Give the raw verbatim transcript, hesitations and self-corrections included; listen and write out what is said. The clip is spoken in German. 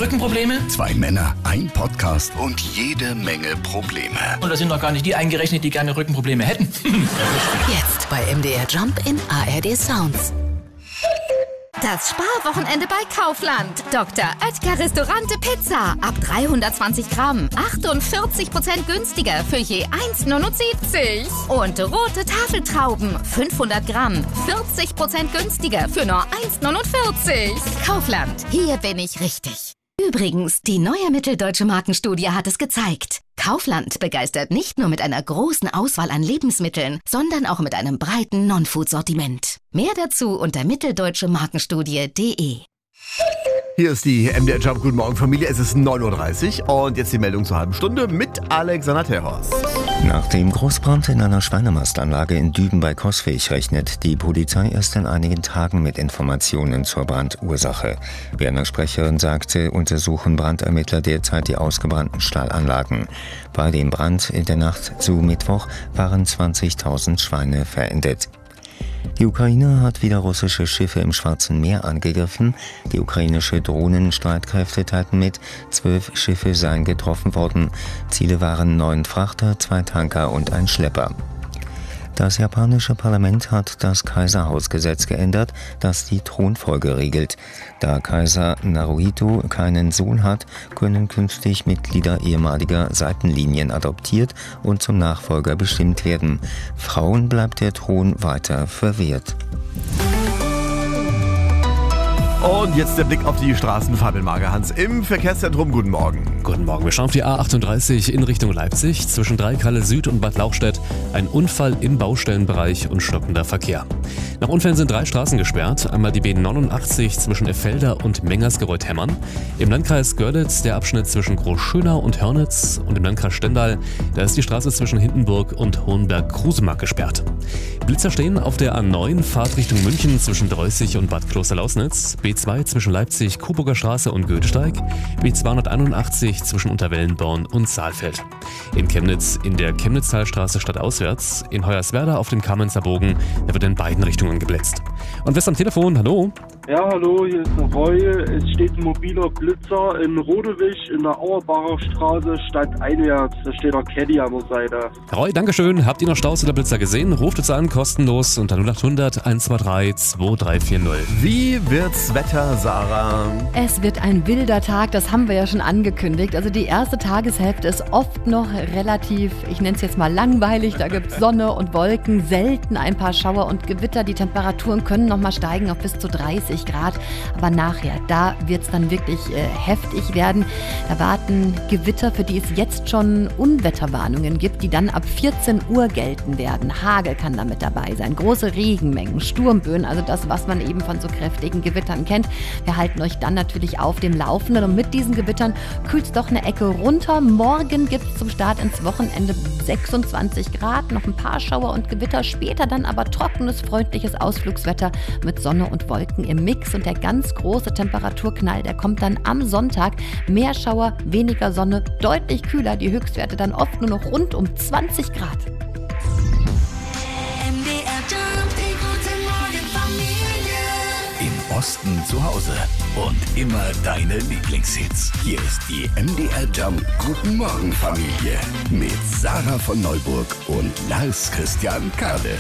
Rückenprobleme? Zwei Männer, ein Podcast und jede Menge Probleme. Und da sind noch gar nicht die eingerechnet, die gerne Rückenprobleme hätten. Jetzt bei M D R Jump in A R D Sounds. Das Sparwochenende bei Kaufland. Doktor Oetker Restaurante Pizza. Ab dreihundertzwanzig Gramm. achtundvierzig Prozent günstiger für je eins Komma neunundsiebzig. Und rote Tafeltrauben. fünfhundert Gramm. vierzig Prozent günstiger für nur eins Komma neunundvierzig. Kaufland. Hier bin ich richtig. Übrigens, die neue mitteldeutsche Markenstudie hat es gezeigt. Kaufland begeistert nicht nur mit einer großen Auswahl an Lebensmitteln, sondern auch mit einem breiten Non-Food-Sortiment. Mehr dazu unter mitteldeutsche markenstudie punkt de. Hier ist die M D R Jump. Guten Morgen, Familie. Es ist neun Uhr dreißig und jetzt die Meldung zur halben Stunde mit Alexander Terhorst. Nach dem Großbrand in einer Schweinemastanlage in Düben bei Coswig rechnet die Polizei erst in einigen Tagen mit Informationen zur Brandursache. Berner Sprecherin sagte, untersuchen Brandermittler derzeit die ausgebrannten Stallanlagen. Bei dem Brand in der Nacht zu Mittwoch waren zwanzigtausend Schweine verendet. Die Ukraine hat wieder russische Schiffe im Schwarzen Meer angegriffen. Die ukrainische Drohnenstreitkräfte teilten mit, zwölf Schiffe seien getroffen worden. Ziele waren neun Frachter, zwei Tanker und ein Schlepper. Das japanische Parlament hat das Kaiserhausgesetz geändert, das die Thronfolge regelt. Da Kaiser Naruhito keinen Sohn hat, können künftig Mitglieder ehemaliger Seitenlinien adoptiert und zum Nachfolger bestimmt werden. Frauen bleibt der Thron weiter verwehrt. Und jetzt der Blick auf die Straßen. Fabian Magerhans im Verkehrszentrum. Guten Morgen. Guten Morgen. Wir schauen auf die A achtunddreißig in Richtung Leipzig. Zwischen Dreikalle Süd und Bad Lauchstädt ein Unfall im Baustellenbereich und stockender Verkehr. Nach Unfällen sind drei Straßen gesperrt. Einmal die B neunundachtzig zwischen Effelder und Mengersgereuth-Hemmern. Im Landkreis Görlitz der Abschnitt zwischen Großschönau und Hörnitz. Und im Landkreis Stendal, da ist die Straße zwischen Hindenburg und Hohenberg-Krusemark gesperrt. Blitzer stehen auf der A neun, Fahrt Richtung München zwischen Dreußig und Bad Klosterlausnitz. B zwei zwischen Leipzig, Coburger Straße und Goethsteig, B zweihunderteinundachtzig zwischen Unterwellenborn und Saalfeld. In Chemnitz in der Chemnitztalstraße stadtauswärts, in Hoyerswerda auf dem Kamenzer Bogen, da wird in beiden Richtungen geblitzt. Und wer ist am Telefon? Hallo? Ja, hallo, hier ist der Roy. Es steht ein mobiler Blitzer in Rodewig in der Auerbacher Straße, Stadt Einwärts. Da steht der Caddy an der Seite. Herr Roy, Dankeschön. Habt ihr noch Staus oder Blitzer gesehen? Ruft uns an, kostenlos unter null achthundert eins zwei drei zwei drei vier null. Wie wird's Wetter, Sarah? Es wird ein wilder Tag, das haben wir ja schon angekündigt. Also die erste Tageshälfte ist oft noch relativ, ich nenne es jetzt mal langweilig. Da gibt es Sonne und Wolken, selten ein paar Schauer und Gewitter. Die Temperaturen können noch mal steigen auf bis zu dreißig Grad. Aber nachher, da wird es dann wirklich äh, heftig werden. Da warten Gewitter, für die es jetzt schon Unwetterwarnungen gibt, die dann ab vierzehn Uhr gelten werden. Hagel kann damit dabei sein, große Regenmengen, Sturmböen, also das, was man eben von so kräftigen Gewittern kennt. Wir halten euch dann natürlich auf dem Laufenden und mit diesen Gewittern kühlt es doch eine Ecke runter. Morgen gibt es zum Start ins Wochenende sechsundzwanzig Grad, noch ein paar Schauer und Gewitter, später dann aber trockenes, freundliches Ausflugswetter mit Sonne und Wolken im Mix und der ganz große Temperaturknall, der kommt dann am Sonntag. Mehr Schauer, weniger Sonne, deutlich kühler, die Höchstwerte dann oft nur noch rund um zwanzig Grad. Im Osten zu Hause und immer deine Lieblingshits. Hier ist die M D R Jump Guten Morgen Familie mit Sarah von Neuburg und Lars Christian Kade.